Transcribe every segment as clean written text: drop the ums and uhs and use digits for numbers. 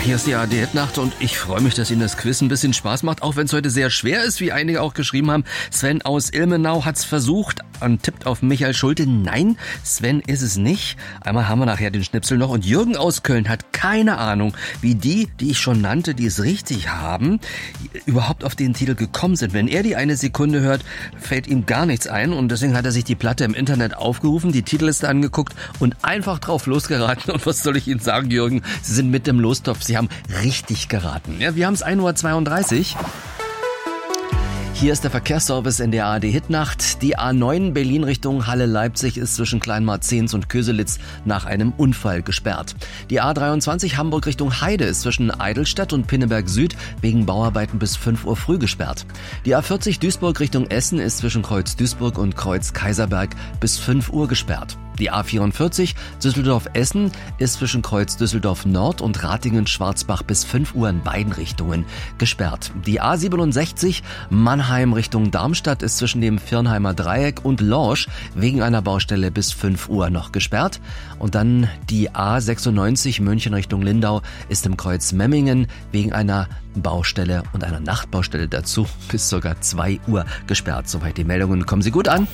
Hier ist die ARD-Hitnacht und ich freue mich, dass Ihnen das Quiz ein bisschen Spaß macht, auch wenn es heute sehr schwer ist, wie einige auch geschrieben haben. Sven aus Ilmenau hat's versucht und tippt auf Michael Schulte. Nein, Sven ist es nicht. Einmal haben wir nachher den Schnipsel noch und Jürgen aus Köln hat keine Ahnung, wie die ich schon nannte, die es richtig haben, überhaupt auf den Titel gekommen sind. Wenn er die eine Sekunde hört, fällt ihm gar nichts ein und deswegen hat er sich die Platte im Internet aufgerufen, die Titelliste angeguckt und einfach drauf losgeraten. Und was soll ich Ihnen sagen, Jürgen? Sie sind mit dem Lostopf. Sie haben richtig geraten. Ja, wir haben es 1:32 Uhr. Hier ist der Verkehrsservice in der ARD-Hitnacht. Die A9 Berlin Richtung Halle-Leipzig ist zwischen Kleinmarzens und Köselitz nach einem Unfall gesperrt. Die A23 Hamburg Richtung Heide ist zwischen Eidelstadt und Pinneberg Süd wegen Bauarbeiten bis 5 Uhr früh gesperrt. Die A40 Duisburg Richtung Essen ist zwischen Kreuz Duisburg und Kreuz Kaiserberg bis 5 Uhr gesperrt. Die A44 Düsseldorf-Essen ist zwischen Kreuz Düsseldorf Nord und Ratingen-Schwarzbach bis 5 Uhr in beiden Richtungen gesperrt. Die A67 Mannheim Richtung Darmstadt ist zwischen dem Virnheimer Dreieck und Lorsch wegen einer Baustelle bis 5 Uhr noch gesperrt. Und dann die A96 München Richtung Lindau ist im Kreuz Memmingen wegen einer Baustelle und einer Nachtbaustelle dazu bis sogar 2 Uhr gesperrt. Soweit die Meldungen. Kommen Sie gut an.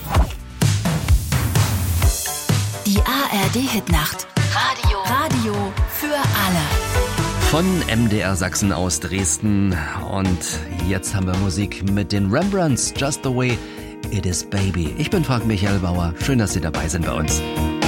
Die ARD-Hitnacht. Radio für alle. Von MDR Sachsen aus Dresden. Und jetzt haben wir Musik mit den Rembrandts. Just the way it is, baby. Ich bin Frank Michael Bauer. Schön, dass Sie dabei sind bei uns.